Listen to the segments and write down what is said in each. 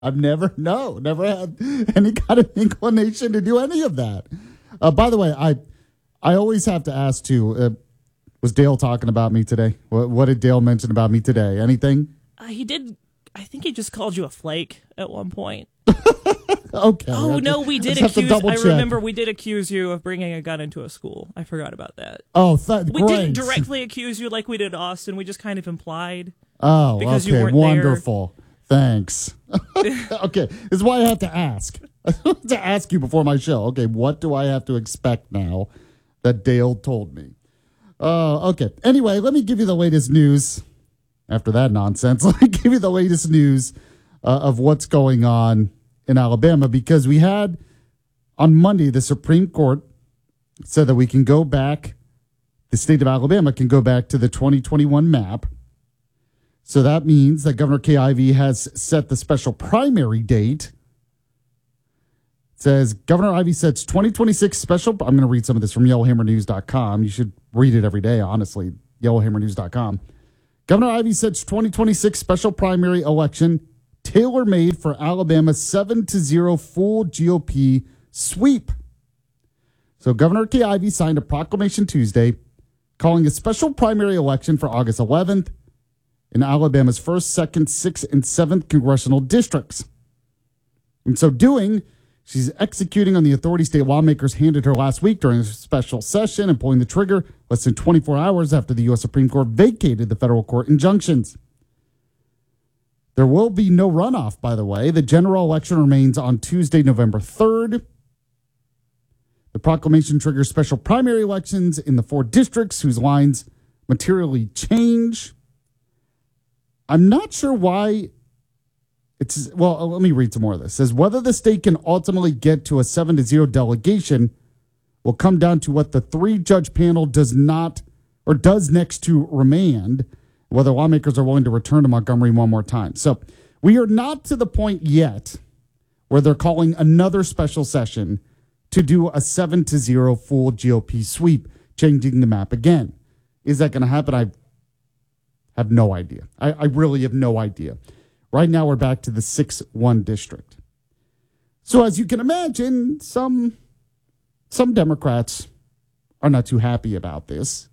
I've never had any kind of inclination to do any of that. By the way, I always have to ask too. Was Dale talking about me today? What did Dale mention about me today? Anything? He did. I think he just called you a flake at one point. Okay. Oh, no, we did accuse. I remember we did accuse you of bringing a gun into a school. I forgot about that. Oh, we didn't directly accuse you like we did Austin. We just kind of implied. Oh, because okay. You weren't Wonderful. There. Thanks. Okay. This is why I have to ask. I have to ask you before my show. Okay, what do I have to expect now that Dale told me? Okay. Anyway, let me give you the latest news. After that nonsense, let me give you the latest news of what's going on in Alabama, because we had on Monday, the Supreme Court said that we can go back, the state of Alabama can go back to the 2021 map. So that means that Governor Kay Ivey has set the special primary date. It says Governor Ivey sets 2026 special. I'm going to read some of this from YellowHammerNews.com. You should read it every day, honestly. YellowHammerNews.com. Governor Ivey sets 2026 special primary election tailor-made for Alabama's 7-0 full GOP sweep. So Governor Kay Ivey signed a proclamation Tuesday calling a special primary election for August 11th in Alabama's 1st, 2nd, 6th, and 7th congressional districts. In so doing, she's executing on the authority state lawmakers handed her last week during a special session and pulling the trigger less than 24 hours after the U.S. Supreme Court vacated the federal court injunctions. There will be no runoff, by the way. The general election remains on Tuesday, November 3rd. The proclamation triggers special primary elections in the 4 districts whose lines materially change. I'm not sure why let me read some more of this. It says whether the state can ultimately get to a 7-0 delegation will come down to what the 3-judge panel does next to remand, whether lawmakers are willing to return to Montgomery one more time. So we are not to the point yet where they're calling another special session to do a 7-0 full GOP sweep, changing the map again. Is that going to happen? I have no idea. I really have no idea. Right now we're back to the 6-1 district. So as you can imagine, some Democrats are not too happy about this.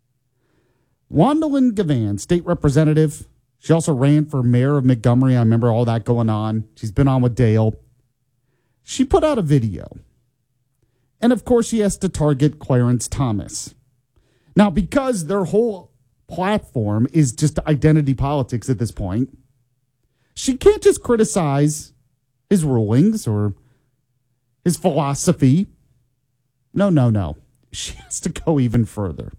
Wandolyn Gavan, state representative. She also ran for mayor of Montgomery. I remember all that going on. She's been on with Dale. She put out a video. And of course, she has to target Clarence Thomas. Now, because their whole platform is just identity politics at this point, she can't just criticize his rulings or his philosophy. No. She has to go even further.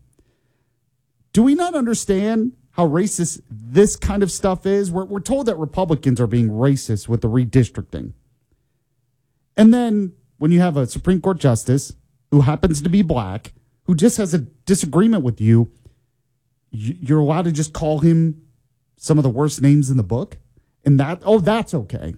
Do we not understand how racist this kind of stuff is? We're told that Republicans are being racist with the redistricting. And then when you have a Supreme Court justice who happens to be black, who just has a disagreement with you, you're allowed to just call him some of the worst names in the book? And that's okay.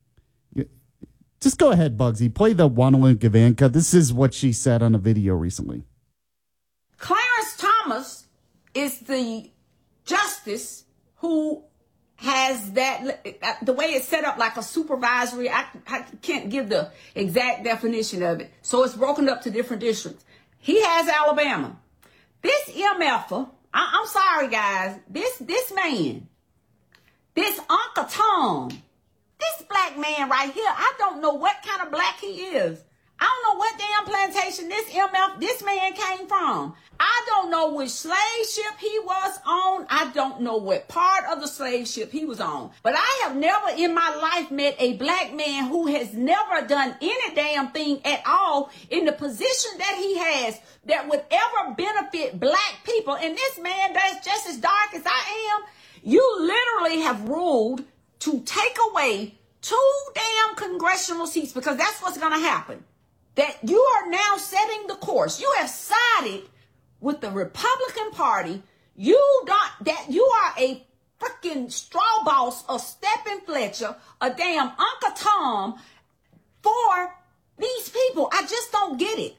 Just go ahead, Bugsy. Play the Wandolyn Gavan. This is what she said on a video recently. Clarence Thomas is the justice who has that, the way it's set up like a supervisory, I can't give the exact definition of it. So it's broken up to different districts. He has Alabama. This MFer, I'm sorry guys, this man, this Uncle Tom, this black man right here, I don't know what kind of black he is. I don't know what damn plantation this man came from. I don't know which slave ship he was on. I don't know what part of the slave ship he was on. But I have never in my life met a black man who has never done any damn thing at all in the position that he has that would ever benefit black people. And this man that's just as dark as I am, you literally have ruled to take away 2 damn congressional seats, because that's what's going to happen. That you are now setting the course. You have sided with the Republican Party. You are a freaking straw boss of Stephen Fletcher, a damn Uncle Tom for these people. I just don't get it.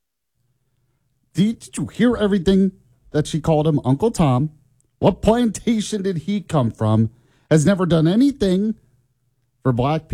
Did you hear everything that she called him Uncle Tom? What plantation did he come from? Has never done anything for black